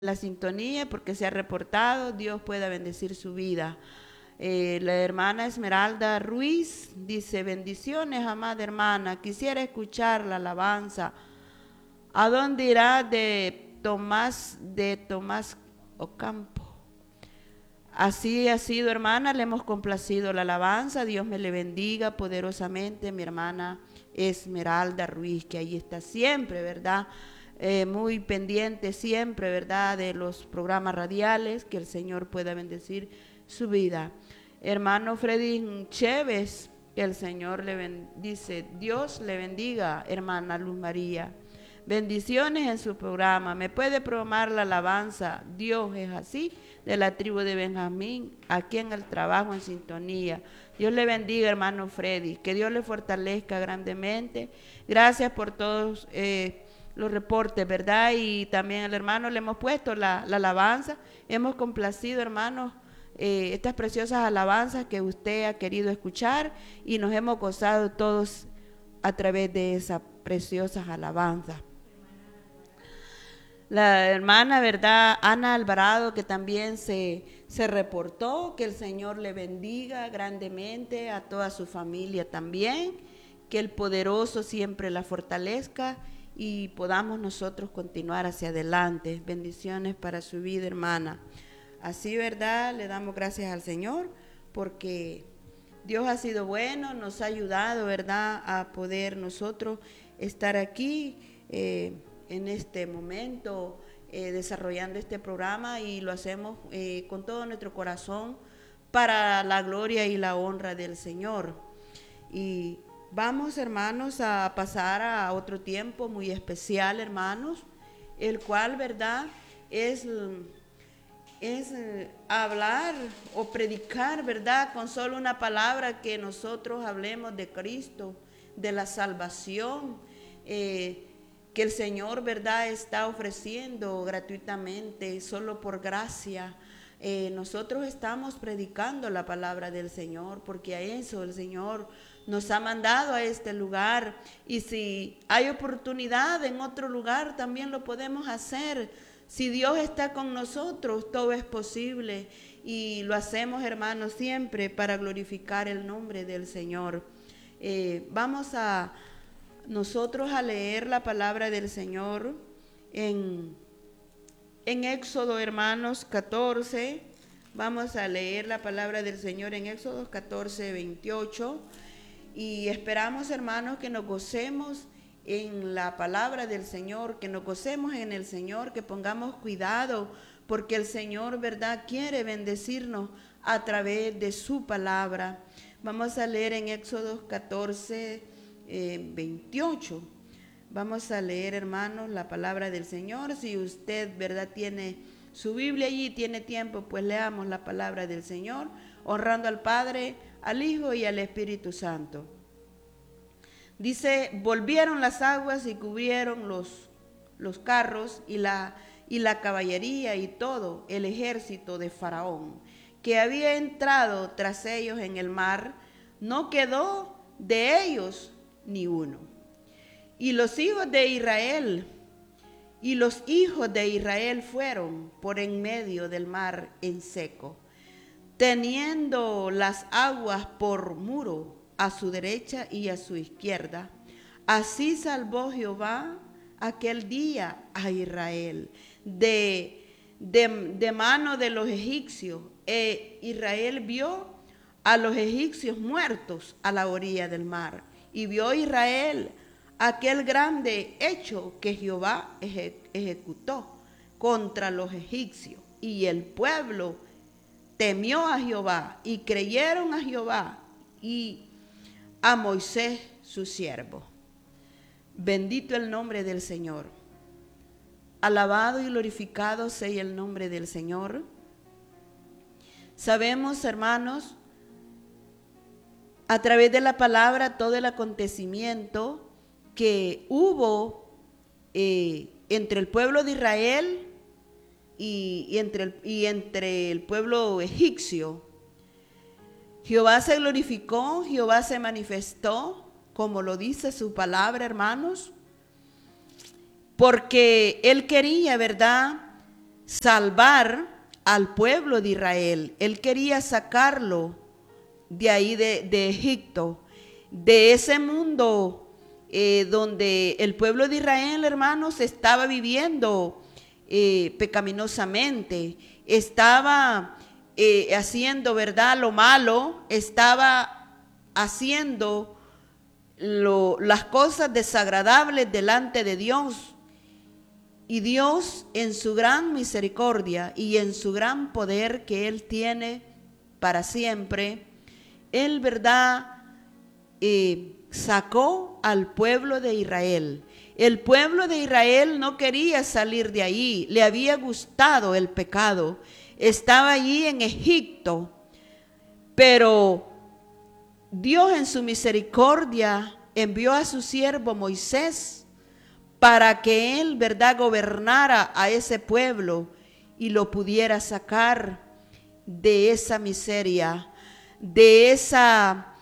la sintonía porque se ha reportado. Dios pueda bendecir su vida. La hermana Esmeralda Ruiz dice: bendiciones, amada hermana, quisiera escuchar la alabanza. ¿A dónde irá de Tomás Ocampo? Así ha sido, hermana, le hemos complacido la alabanza. Dios me le bendiga poderosamente, mi hermana Esmeralda Ruiz, que ahí está siempre, ¿verdad? Muy pendiente siempre, ¿verdad?, de los programas radiales. Que el Señor pueda bendecir su vida. Hermano Freddy Chévez, que el Señor le bendice. Dios le bendiga, hermana Luz María. Bendiciones en su programa. ¿Me puede programar la alabanza? Dios es así, de la tribu de Benjamín, aquí en el trabajo en sintonía. Dios le bendiga, hermano Freddy. Que Dios le fortalezca grandemente. Gracias por todos los reportes, ¿verdad? Y también al hermano le hemos puesto la alabanza. Hemos complacido, hermanos, estas preciosas alabanzas que usted ha querido escuchar, y nos hemos gozado todos a través de esas preciosas alabanzas. La hermana, ¿verdad?, Ana Alvarado, que también se reportó. Que el Señor le bendiga grandemente, a toda su familia también. Que el poderoso siempre la fortalezca y podamos nosotros continuar hacia adelante. Bendiciones para su vida, hermana. Así, ¿verdad?, le damos gracias al Señor porque Dios ha sido bueno, nos ha ayudado, ¿verdad?, a poder nosotros estar aquí en este momento desarrollando este programa, y lo hacemos con todo nuestro corazón para la gloria y la honra del Señor. Y vamos, hermanos, a pasar a otro tiempo muy especial, hermanos, el cual, ¿verdad?, es hablar o predicar, ¿verdad?, con solo una palabra, que nosotros hablemos de Cristo, de la salvación que el Señor, ¿verdad?, está ofreciendo gratuitamente, solo por gracia. Nosotros estamos predicando la palabra del Señor, porque a eso el Señor nos ha mandado a este lugar, y si hay oportunidad en otro lugar también lo podemos hacer. Si Dios está con nosotros, todo es posible, y lo hacemos, hermanos, siempre para glorificar el nombre del Señor. Vamos a nosotros a leer la palabra del Señor en Éxodo, hermanos, 14. Vamos a leer la palabra del Señor en Éxodo 14, 28. Y esperamos, hermanos, que nos gocemos en la palabra del Señor, que nos gocemos en el Señor, que pongamos cuidado, porque el Señor, ¿verdad?, quiere bendecirnos a través de su palabra. Vamos a leer en Éxodo 14, 28. Vamos a leer, hermanos, la palabra del Señor. Si usted, ¿verdad?, tiene su Biblia allí, tiene tiempo, pues leamos la palabra del Señor, honrando al Padre, al Hijo y al Espíritu Santo. Dice: volvieron las aguas y cubrieron los carros y la caballería y todo el ejército de Faraón, que había entrado tras ellos en el mar. No quedó de ellos ni uno. Y los hijos de Israel fueron por en medio del mar en seco, teniendo las aguas por muro a su derecha y a su izquierda. Así salvó Jehová aquel día a Israel de mano de los egipcios. Israel vio a los egipcios muertos a la orilla del mar. Y vio Israel aquel grande hecho que Jehová ejecutó contra los egipcios. Y el pueblo temió a Jehová y creyeron a Jehová y a Moisés su siervo. Bendito el nombre del Señor. Alabado y glorificado sea el nombre del Señor. Sabemos, hermanos, a través de la palabra, todo el acontecimiento que hubo entre el pueblo de Israel y entre el pueblo egipcio. Jehová se glorificó, Jehová se manifestó, como lo dice su palabra, hermanos, porque él quería, ¿verdad?, salvar al pueblo de Israel. Él quería sacarlo de ahí de Egipto, de ese mundo donde el pueblo de Israel, hermanos, estaba viviendo pecaminosamente, estaba haciendo, ¿verdad?, lo malo, estaba haciendo las cosas desagradables delante de Dios. Y Dios, en su gran misericordia y en su gran poder que Él tiene para siempre, Él, ¿verdad?, sacó al pueblo de Israel. El pueblo de Israel no quería salir de ahí, le había gustado el pecado, estaba allí en Egipto, pero Dios en su misericordia envió a su siervo Moisés para que él, ¿verdad?, gobernara a ese pueblo y lo pudiera sacar de esa miseria, de esa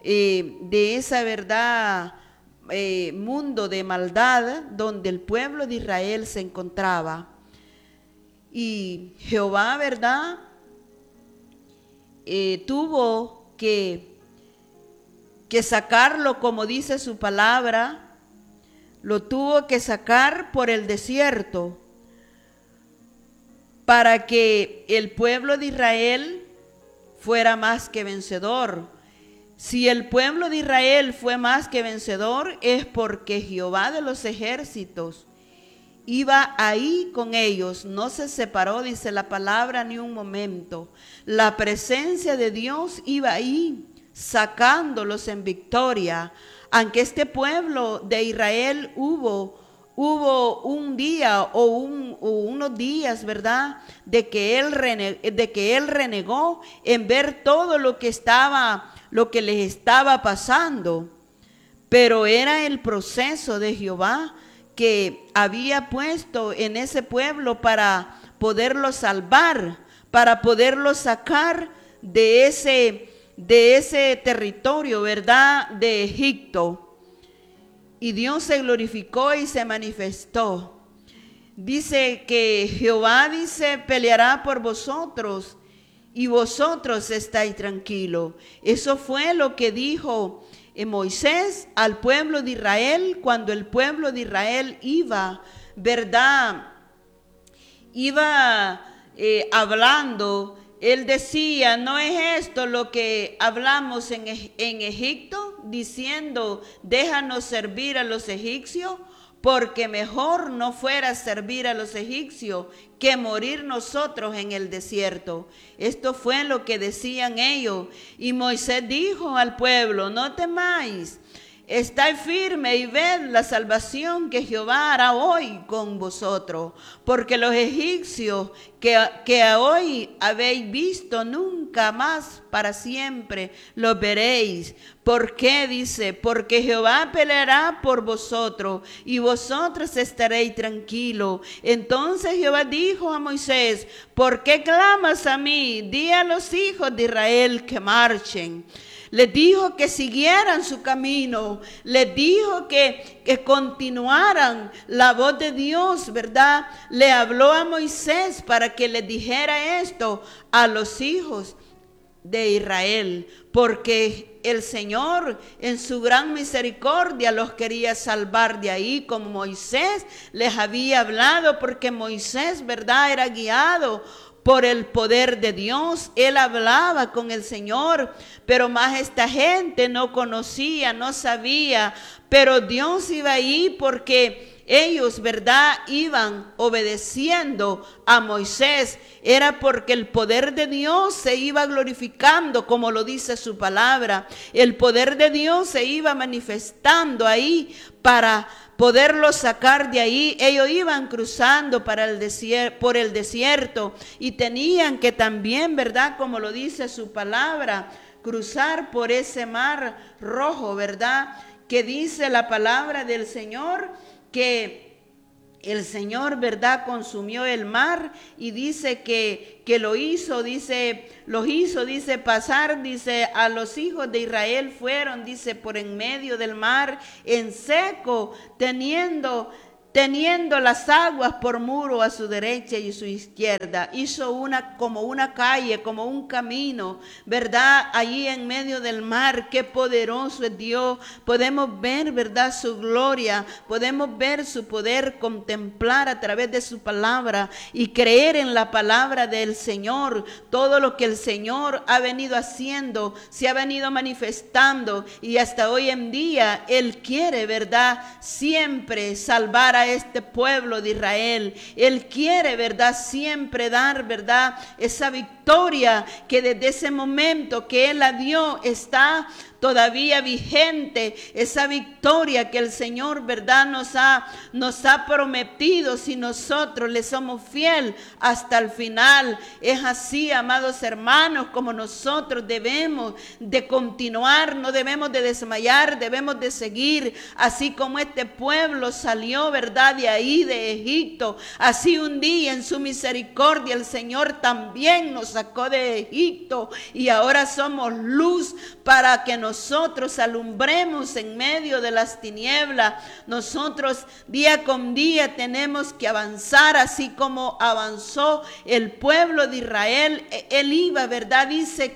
verdad, mundo de maldad donde el pueblo de Israel se encontraba. Y Jehová, ¿verdad?, tuvo que sacarlo, como dice su palabra, lo tuvo que sacar por el desierto para que el pueblo de Israel fuera más que vencedor. Si el pueblo de Israel fue más que vencedor, es porque Jehová de los ejércitos iba ahí con ellos, no se separó, dice la palabra, ni un momento. La presencia de Dios iba ahí, sacándolos en victoria. Aunque este pueblo de Israel hubo un día o unos días, ¿verdad?, de que él renegó en ver todo lo que les estaba pasando. Pero era el proceso de Jehová que había puesto en ese pueblo para poderlo salvar, para poderlo sacar de ese territorio, ¿verdad?, de Egipto. Y Dios se glorificó y se manifestó. Dice que Jehová, dice, peleará por vosotros y vosotros estáis tranquilos. Eso fue lo que dijo Moisés al pueblo de Israel cuando el pueblo de Israel iba, ¿verdad?, iba hablando. Él decía, ¿no es esto lo que hablamos en Egipto? Diciendo, déjanos servir a los egipcios, porque mejor no fuera servir a los egipcios que morir nosotros en el desierto. Esto fue lo que decían ellos. Y Moisés dijo al pueblo, no temáis, estáis firme y ved la salvación que Jehová hará hoy con vosotros, porque los egipcios que hoy habéis visto, nunca más para siempre los veréis. ¿Por qué? Dice, porque Jehová peleará por vosotros y vosotros estaréis tranquilos. Entonces Jehová dijo a Moisés, ¿por qué clamas a mí? Di a los hijos de Israel que marchen. Les dijo que siguieran su camino, les dijo que continuaran la voz de Dios, ¿verdad? Le habló a Moisés para que les dijera esto a los hijos de Israel, porque el Señor en su gran misericordia los quería salvar de ahí, como Moisés les había hablado, porque Moisés, ¿verdad?, era guiado por el poder de Dios. Él hablaba con el Señor, pero más esta gente no conocía, no sabía, pero Dios iba ahí porque ellos, ¿verdad?, iban obedeciendo a Moisés. Era porque el poder de Dios se iba glorificando, como lo dice su palabra. El poder de Dios se iba manifestando ahí para poderlos sacar de ahí. Ellos iban cruzando por el desierto y tenían que también, ¿verdad?, como lo dice su palabra, cruzar por ese mar rojo, ¿verdad?, que dice la palabra del Señor que el Señor, ¿verdad?, consumió el mar, y dice que los hizo pasar, dice, a los hijos de Israel fueron, dice, por en medio del mar en seco, teniendo teniendo las aguas por muro a su derecha y su izquierda. Hizo como una calle, como un camino, ¿verdad? Allí en medio del mar. Qué poderoso es Dios. Podemos ver, ¿verdad?, su gloria. Podemos ver su poder, contemplar a través de su palabra y creer en la palabra del Señor. Todo lo que el Señor ha venido haciendo, se ha venido manifestando, y hasta hoy en día Él quiere, ¿verdad?, siempre salvar a este pueblo de Israel. Él quiere, ¿verdad?, siempre dar, ¿verdad?, esa victoria que desde ese momento que Él la dio está todavía vigente, esa victoria que el Señor, ¿verdad?, nos ha prometido si nosotros le somos fiel hasta el final. Es así, amados hermanos, como nosotros debemos de continuar, no debemos de desmayar, debemos de seguir, así como este pueblo salió, ¿verdad?, de ahí, de Egipto. Así un día en su misericordia el Señor también nos sacó de Egipto, y ahora somos luz para que nosotros alumbremos en medio de las tinieblas. Nosotros día con día tenemos que avanzar, así como avanzó el pueblo de Israel. Él iba, ¿verdad? Dice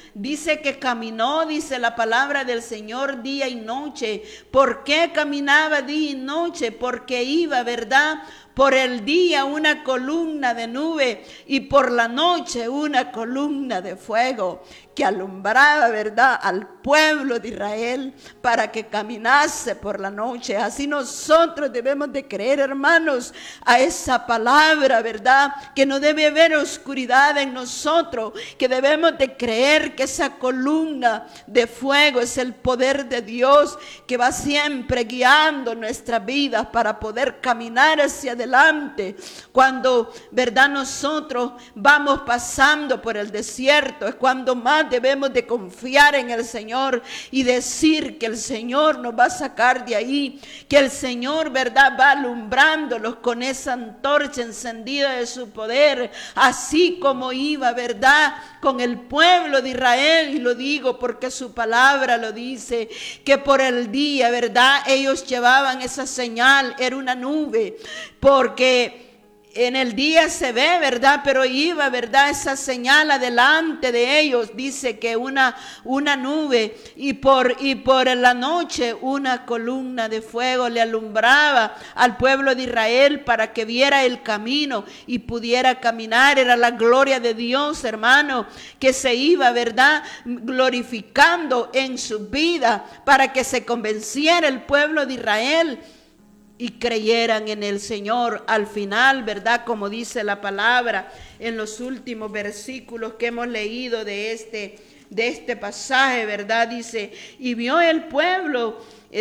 que caminó, dice la palabra del Señor, día y noche. ¿Por qué caminaba día y noche? Porque iba, ¿verdad?, por el día una columna de nube y por la noche una columna de fuego que alumbraba, ¿verdad?, al pueblo de Israel para que caminase por la noche. Así nosotros debemos de creer, hermanos, a esa palabra, ¿verdad?, que no debe haber oscuridad en nosotros, que debemos de creer que esa columna de fuego es el poder de Dios que va siempre guiando nuestras vidas para poder caminar hacia adelante. Cuando, ¿verdad?, nosotros vamos pasando por el desierto, es cuando más debemos de confiar en el Señor y decir que el Señor nos va a sacar de ahí, que el Señor, ¿verdad?, va alumbrándolos con esa antorcha encendida de su poder, así como iba, ¿verdad?, con el pueblo de Israel. Y lo digo porque su palabra lo dice, que por el día, ¿verdad?, ellos llevaban esa señal, era una nube, porque en el día se ve, ¿verdad?, pero iba, ¿verdad?, esa señal adelante de ellos. Dice que una nube, y por la noche una columna de fuego le alumbraba al pueblo de Israel para que viera el camino y pudiera caminar. Era la gloria de Dios, hermano, que se iba, ¿verdad?, glorificando en su vida para que se convenciera el pueblo de Israel y creyeran en el Señor. Al final, ¿verdad?, como dice la palabra en los últimos versículos que hemos leído de este pasaje, ¿verdad?, dice, y vio el pueblo,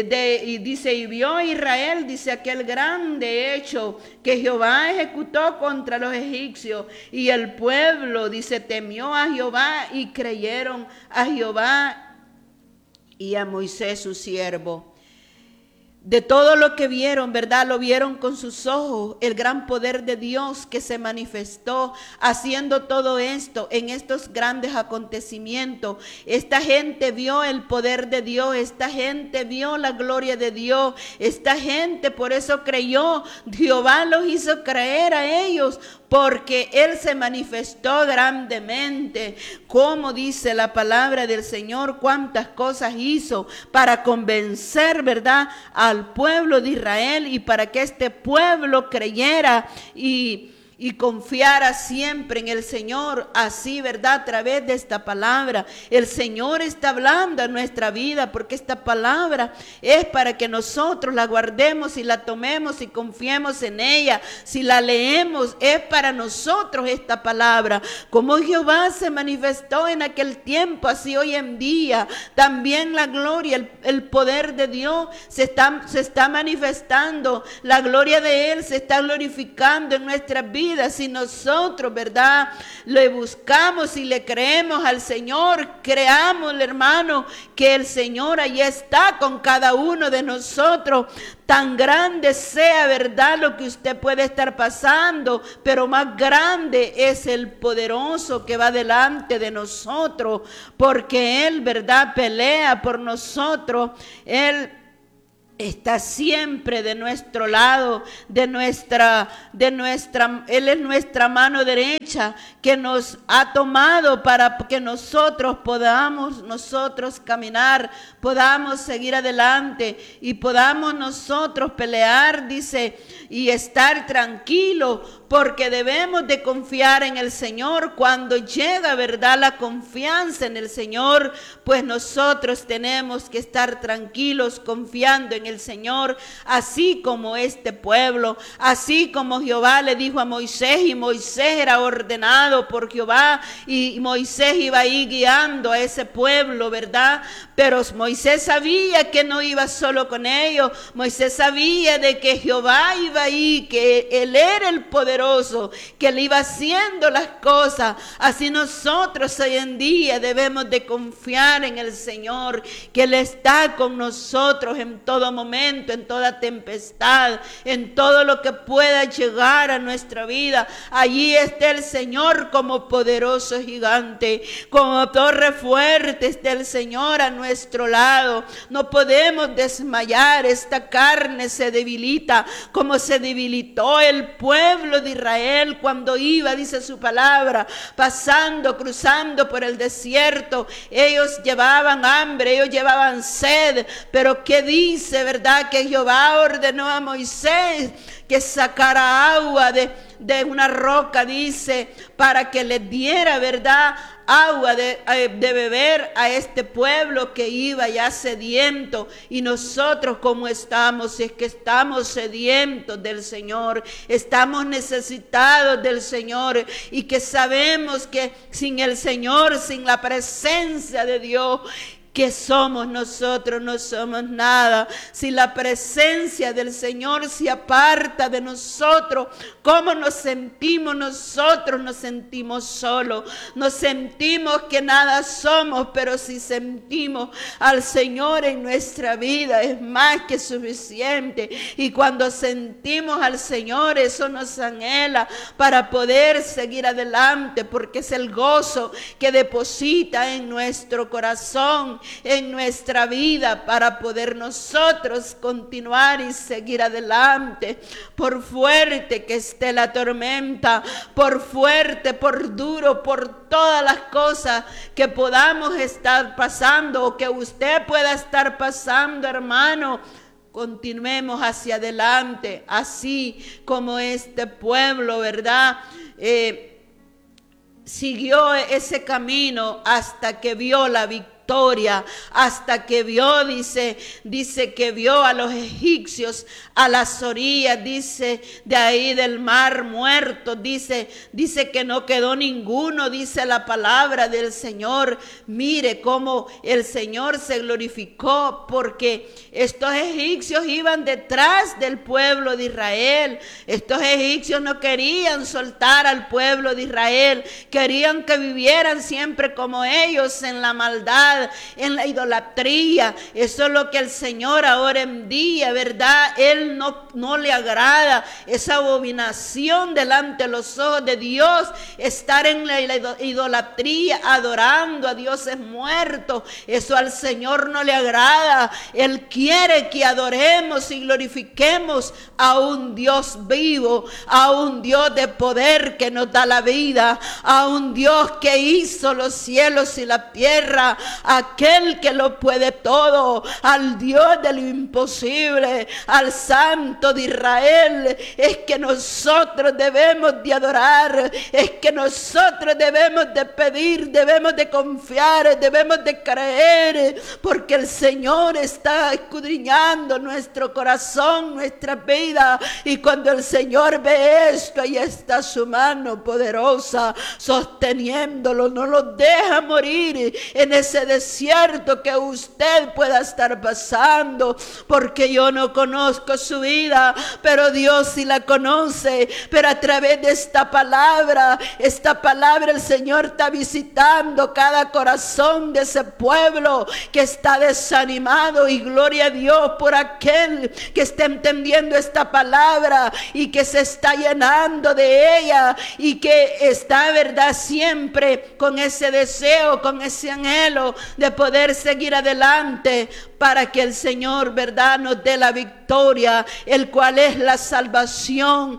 y vio Israel, dice, aquel grande hecho que Jehová ejecutó contra los egipcios, y el pueblo, dice, temió a Jehová y creyeron a Jehová y a Moisés su siervo. De todo lo que vieron, ¿verdad?, lo vieron con sus ojos, el gran poder de Dios que se manifestó haciendo todo esto en estos grandes acontecimientos. Esta gente vio el poder de Dios, esta gente vio la gloria de Dios, esta gente por eso creyó. Jehová los hizo creer a ellos, porque Él se manifestó grandemente. Como dice la palabra del Señor, cuántas cosas hizo para convencer, ¿verdad?, al pueblo de Israel, y para que este pueblo creyera y confiara siempre en el Señor. Así, ¿verdad?, a través de esta palabra el Señor está hablando a nuestra vida, porque esta palabra es para que nosotros la guardemos y la tomemos y confiemos en ella. Si la leemos, es para nosotros esta palabra. Como Jehová se manifestó en aquel tiempo, así hoy en día también la gloria, el poder de Dios se está manifestando. La gloria de Él se está glorificando en nuestras vidas. Si nosotros, ¿verdad?, le buscamos y le creemos al Señor, creámosle, hermano, que el Señor allí está con cada uno de nosotros. Tan grande sea, ¿verdad?, lo que usted puede estar pasando, pero más grande es el poderoso que va delante de nosotros, porque Él, ¿verdad?, pelea por nosotros. Él está siempre de nuestro lado, Él es nuestra mano derecha que nos ha tomado para que nosotros podamos caminar, podamos seguir adelante y podamos nosotros pelear, dice, y estar tranquilos, porque debemos de confiar en el Señor. Cuando llega, ¿verdad?, la confianza en el Señor, pues nosotros tenemos que estar tranquilos confiando en el Señor, así como este pueblo, así como Jehová le dijo a Moisés, y Moisés era ordenado por Jehová, y Moisés iba ahí guiando a ese pueblo, ¿verdad? Pero Moisés sabía que no iba solo con ellos. Moisés sabía de que Jehová iba ahí, que Él era el poderoso, que Él iba haciendo las cosas. Así nosotros hoy en día debemos de confiar en el Señor, que Él está con nosotros en todo momento, en toda tempestad, en todo lo que pueda llegar a nuestra vida. Allí está el Señor como poderoso gigante, como torre fuerte está el Señor a nuestro lado. No podemos desmayar. Esta carne se debilita como se debilitó el pueblo de Israel cuando iba, dice su palabra, cruzando por el desierto. Ellos llevaban hambre, ellos llevaban sed, pero ¿qué dice, verdad? Que Jehová ordenó a Moisés que sacara agua de una roca, dice, para que le diera, verdad, agua de beber a este pueblo que iba ya sediento. Y nosotros, ¿cómo estamos? Es que estamos sedientos del Señor, estamos necesitados del Señor, y que sabemos que sin el Señor, sin la presencia de Dios, ¿qué somos nosotros? No somos nada. Si la presencia del Señor se aparta de nosotros, ¿cómo nos sentimos nosotros? Nos sentimos solos, nos sentimos que nada somos, pero si sentimos al Señor en nuestra vida es más que suficiente. Y cuando sentimos al Señor, eso nos anhela para poder seguir adelante, porque es el gozo que deposita en nuestro corazón, en nuestra vida, para poder nosotros continuar y seguir adelante. Por fuerte que esté la tormenta, por fuerte, por duro, por todas las cosas que podamos estar pasando o que usted pueda estar pasando, hermano, continuemos hacia adelante, así como este pueblo, ¿verdad? Siguió ese camino hasta que vio la victoria, hasta que vio, dice que vio a los egipcios a las orillas, dice, de ahí del mar muerto, dice que no quedó ninguno, dice la palabra del Señor. Mire cómo el Señor se glorificó, porque estos egipcios iban detrás del pueblo de Israel. Estos egipcios no querían soltar al pueblo de Israel, querían que vivieran siempre como ellos, en la maldad, en la idolatría. Eso es lo que el Señor ahora en día, ¿verdad? Él no le agrada esa abominación delante de los ojos de Dios, estar en la idolatría, adorando a dioses muertos. Eso al Señor no le agrada. Él quiere que adoremos y glorifiquemos a un Dios vivo, a un Dios de poder que nos da la vida, a un Dios que hizo los cielos y la tierra, aquel que lo puede todo, al Dios de lo imposible, al Santo de Israel. Es que nosotros debemos de adorar, es que nosotros debemos de pedir, debemos de confiar, debemos de creer, porque el Señor está escudriñando nuestro corazón, nuestra vida, y cuando el Señor ve esto, ahí está su mano poderosa sosteniéndolo, no lo deja morir en ese desierto que usted pueda estar pasando, porque yo no conozco su vida, pero Dios sí la conoce. Pero a través de esta palabra el Señor está visitando cada corazón de ese pueblo que está desanimado, y gloria a Dios por aquel que está entendiendo esta palabra y que se está llenando de ella, y que está, verdad, siempre con ese deseo, con ese anhelo de poder seguir adelante para que el Señor, ¿verdad?, nos dé la victoria, el cual es la salvación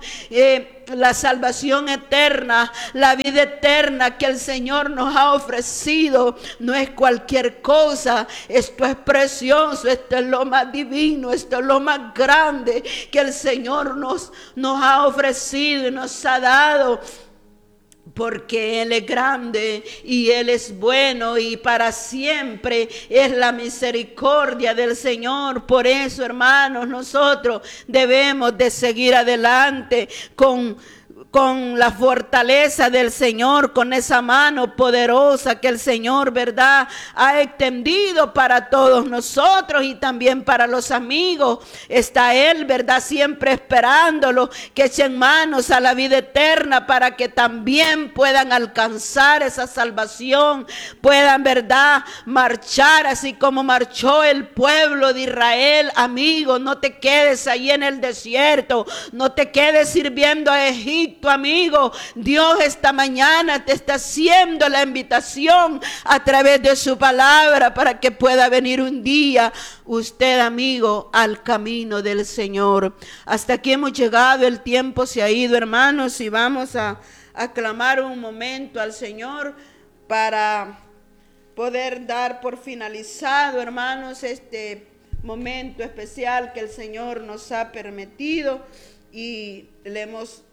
eterna, la vida eterna que el Señor nos ha ofrecido. No es cualquier cosa, esto es precioso, esto es lo más divino, esto es lo más grande que el Señor nos ha ofrecido y nos ha dado. Porque Él es grande y Él es bueno y para siempre es la misericordia del Señor. Por eso, hermanos, nosotros debemos de seguir adelante con la fortaleza del Señor, con esa mano poderosa que el Señor, ¿verdad?, ha extendido para todos nosotros y también para los amigos. Está Él, ¿verdad?, siempre esperándolo, que echen manos a la vida eterna para que también puedan alcanzar esa salvación, puedan, ¿verdad?, marchar así como marchó el pueblo de Israel. Amigo, no te quedes ahí en el desierto, no te quedes sirviendo a Egipto. Amigo, Dios esta mañana te está haciendo la invitación a través de su palabra para que pueda venir un día usted, amigo, al camino del Señor. Hasta aquí hemos llegado, el tiempo se ha ido, hermanos, y vamos a clamar un momento al Señor para poder dar por finalizado, hermanos, este momento especial que el Señor nos ha permitido, y le hemos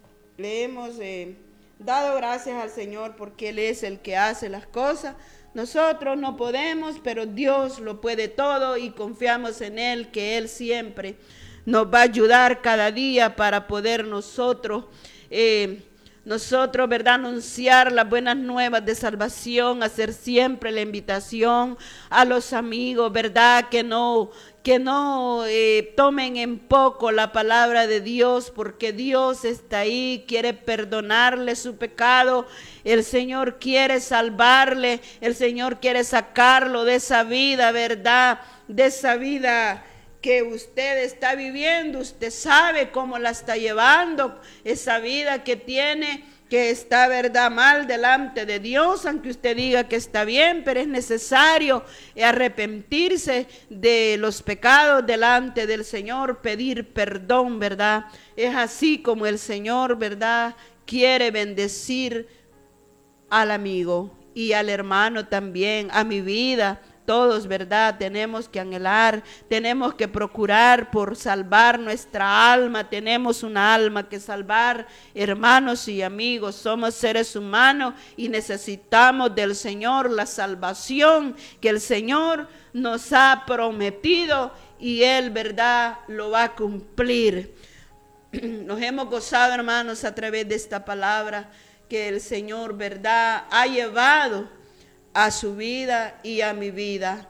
dado gracias al Señor porque Él es el que hace las cosas. Nosotros no podemos, pero Dios lo puede todo y confiamos en Él, que Él siempre nos va a ayudar cada día para poder nosotros, ¿verdad?, anunciar las buenas nuevas de salvación, hacer siempre la invitación a los amigos, ¿verdad?, que no tomen en poco la palabra de Dios, porque Dios está ahí, quiere perdonarle su pecado, el Señor quiere salvarle, el Señor quiere sacarlo de esa vida, ¿verdad?, de esa vida que usted está viviendo. Usted sabe cómo la está llevando, esa vida que tiene, que está, ¿verdad?, mal delante de Dios, aunque usted diga que está bien, pero es necesario arrepentirse de los pecados delante del Señor, pedir perdón, ¿verdad? Es así como el Señor, ¿verdad?, quiere bendecir al amigo y al hermano también, a mi vida. Todos, ¿verdad?, tenemos que anhelar, tenemos que procurar por salvar nuestra alma. Tenemos una alma que salvar, hermanos y amigos. Somos seres humanos y necesitamos del Señor la salvación que el Señor nos ha prometido, y Él, ¿verdad?, lo va a cumplir. Nos hemos gozado, hermanos, a través de esta palabra que el Señor, ¿verdad?, ha llevado a su vida y a mi vida.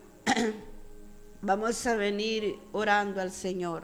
Vamos a venir orando al Señor.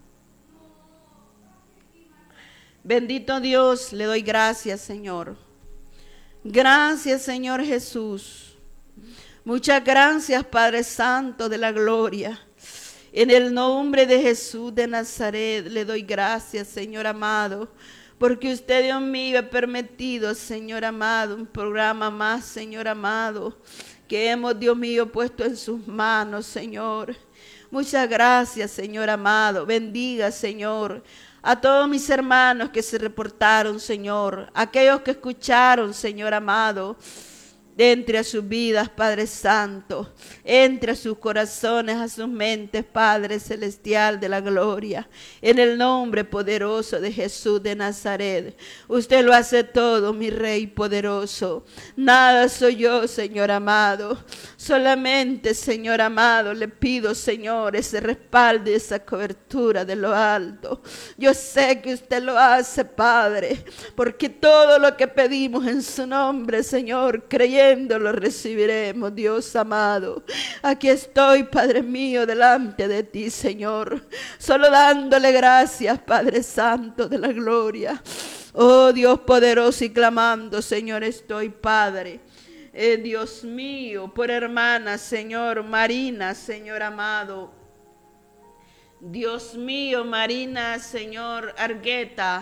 Bendito Dios, le doy gracias, Señor. Gracias, Señor Jesús. Muchas gracias, Padre Santo de la gloria. En el nombre de Jesús de Nazaret le doy gracias, Señor amado, porque usted, Dios mío, ha permitido, Señor amado, un programa más, Señor amado, que hemos, Dios mío, puesto en sus manos, Señor. Muchas gracias, Señor amado. Bendiga, Señor, a todos mis hermanos que se reportaron, Señor, aquellos que escucharon, Señor amado. Entre a sus vidas, Padre Santo, entre a sus corazones, a sus mentes, Padre Celestial de la gloria, en el nombre poderoso de Jesús de Nazaret. Usted lo hace todo, mi Rey poderoso. Nada soy yo, Señor amado. Solamente, Señor amado, le pido, Señor, ese respaldo y esa cobertura de lo alto. Yo sé que usted lo hace, Padre, porque todo lo que pedimos en su nombre, Señor, creyendo, lo recibiremos, Dios amado. Aquí estoy, Padre mío, delante de ti, Señor, solo dándole gracias, Padre Santo de la gloria. Oh Dios poderoso, y clamando, Señor, estoy, Padre, Dios mío, por hermana, Señor, Marina, Señor amado. Dios mío, Marina, Señor, Argueta,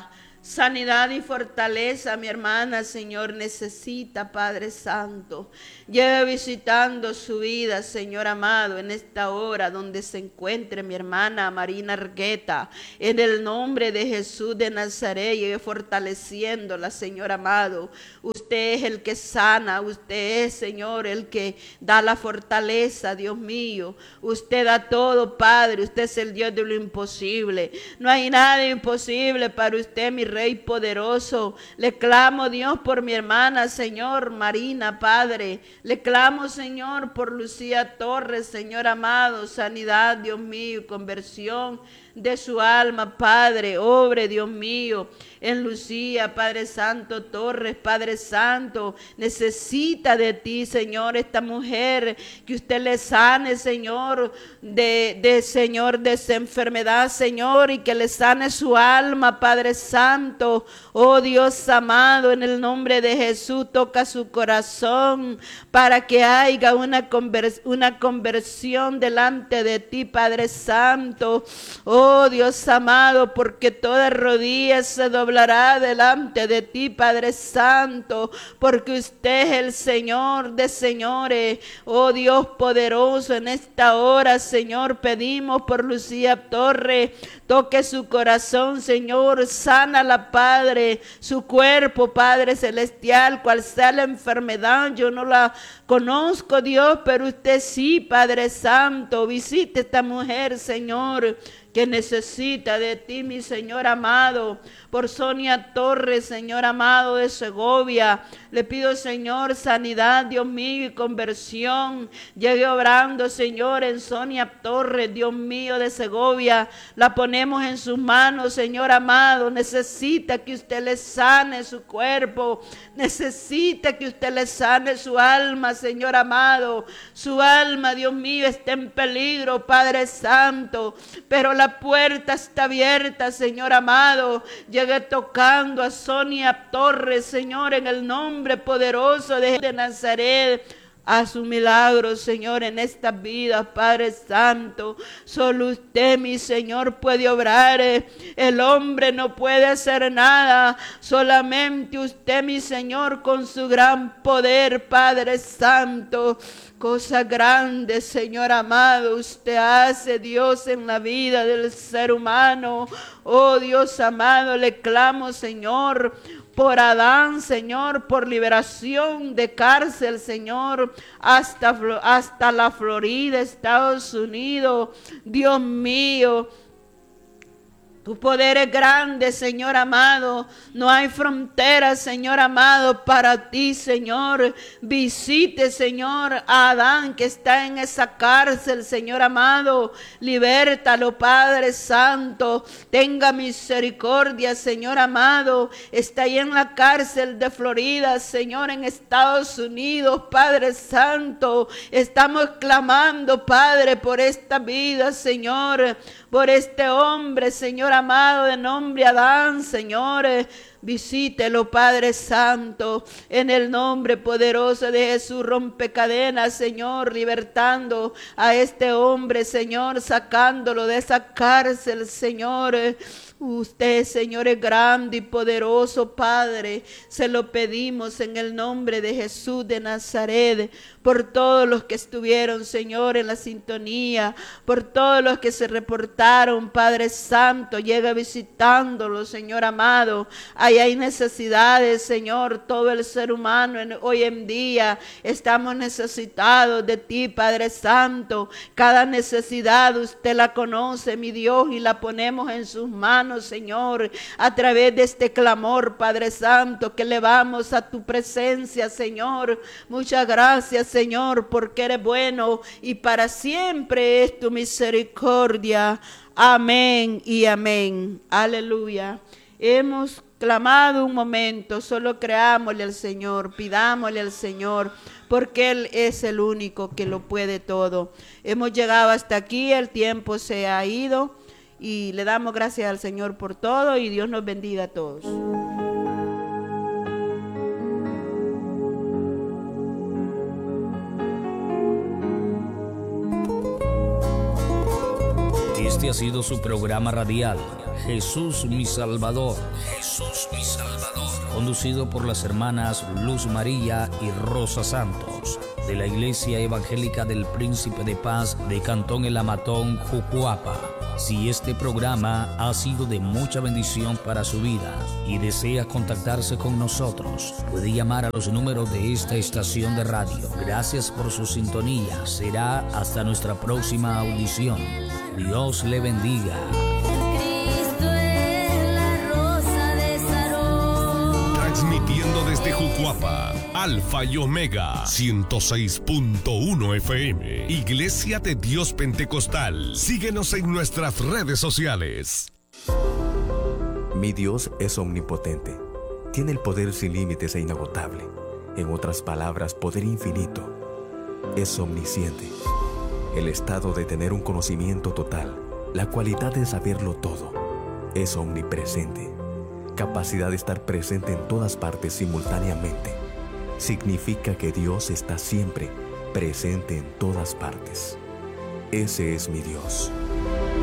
Sanidad y fortaleza, mi hermana, Señor, necesita, Padre Santo. Lleve visitando su vida, Señor amado, en esta hora donde se encuentre mi hermana Marina Argueta. En el nombre de Jesús de Nazaret, lleve fortaleciéndola, Señor amado. Usted es el que sana, usted es, Señor, el que da la fortaleza, Dios mío. Usted da todo, Padre, usted es el Dios de lo imposible. No hay nada imposible para usted, mi Rey poderoso. Le clamo, Dios, por mi hermana, Señor, Marina, Padre. Le clamo, Señor, por Lucía Torres, Señor amado. Sanidad, Dios mío, conversión de su alma, Padre. Obre, Dios mío, en Lucía, Padre Santo Torres, Padre Santo. Necesita de ti, Señor, esta mujer, que usted le sane, Señor, Señor, de esa enfermedad, Señor, y que le sane su alma, Padre Santo. Oh Dios amado, en el nombre de Jesús, toca su corazón para que haya una conversión delante de ti, Padre Santo. Oh Dios amado, porque toda rodilla se doblará delante de ti, Padre Santo, porque usted es el Señor de señores. Oh Dios poderoso, en esta hora, Señor, pedimos por Lucía Torres. Toque su corazón, Señor, sánala, Padre, su cuerpo, Padre celestial, cual sea la enfermedad, yo no la conozco, Dios, pero usted sí, Padre Santo. Visite esta mujer, Señor, que necesita de ti, mi Señor amado. Por Sonia Torres, Señor amado, de Segovia, le pido, Señor, sanidad, Dios mío, y conversión. Llegue obrando, Señor, en Sonia Torres, Dios mío, de Segovia. La ponemos en sus manos, Señor amado. Necesita que usted le sane su cuerpo. Necesita que usted le sane su alma, Señor amado. Su alma, Dios mío, está en peligro, Padre Santo. Pero la puerta está abierta, Señor amado. Llegue tocando a Sonia Torres, Señor, en el nombre poderoso de Nazaret. Haz su milagro, Señor, en estas vidas, Padre Santo. Solo usted, mi Señor, puede obrar. El hombre no puede hacer nada. Solamente usted, mi Señor, con su gran poder, Padre Santo. Cosas grandes, Señor amado, usted hace, Dios, en la vida del ser humano. Oh Dios amado, le clamo, Señor, por Adán, Señor, por liberación de cárcel, Señor, hasta la Florida, Estados Unidos. Dios mío, tu poder es grande, Señor amado. No hay fronteras, Señor amado, para ti, Señor. Visite, Señor, a Adán que está en esa cárcel, Señor amado. Libértalo, Padre Santo. Tenga misericordia, Señor amado. Está ahí en la cárcel de Florida, Señor, en Estados Unidos, Padre Santo. Estamos clamando, Padre, por esta vida, Señor. Por este hombre, Señor amado, de nombre Adán, Señor. Visítelo, Padre Santo, en el nombre poderoso de Jesús. Rompe cadenas, Señor, libertando a este hombre, Señor, sacándolo de esa cárcel, Señor. Usted, Señor, es grande y poderoso, Padre. Se lo pedimos en el nombre de Jesús de Nazaret. Por todos los que estuvieron, Señor, en la sintonía. Por todos los que se reportaron, Padre Santo. Llega visitándolos, Señor amado. Ahí hay necesidades, Señor. Todo el ser humano hoy en día estamos necesitados de ti, Padre Santo. Cada necesidad usted la conoce, mi Dios, y la ponemos en sus manos, Señor, a través de este clamor, Padre Santo, que elevamos a tu presencia, Señor. Muchas gracias, Señor, porque eres bueno y para siempre es tu misericordia. Amén y amén. Aleluya. Hemos clamado un momento, solo creámosle al Señor, pidámosle al Señor, porque Él es el único que lo puede todo. Hemos llegado hasta aquí, el tiempo se ha ido. Y le damos gracias al Señor por todo y Dios nos bendiga a todos. Este ha sido su programa radial, Jesús mi Salvador. Jesús mi Salvador. Conducido por las hermanas Luz María y Rosa Santos, de la Iglesia Evangélica del Príncipe de Paz de Cantón El Amatón, Jucuapa. Si este programa ha sido de mucha bendición para su vida y desea contactarse con nosotros, puede llamar a los números de esta estación de radio. Gracias por su sintonía. Será hasta nuestra próxima audición. Dios le bendiga. Transmitiendo desde Jucuapa, Alfa y Omega, 106.1 FM, Iglesia de Dios Pentecostal. Síguenos en nuestras redes sociales. Mi Dios es omnipotente. Tiene el poder sin límites e inagotable. En otras palabras, poder infinito. Es omnisciente. El estado de tener un conocimiento total. La cualidad de saberlo todo. Es omnipresente. Capacidad de estar presente en todas partes simultáneamente. Significa que Dios está siempre presente en todas partes. Ese es mi Dios.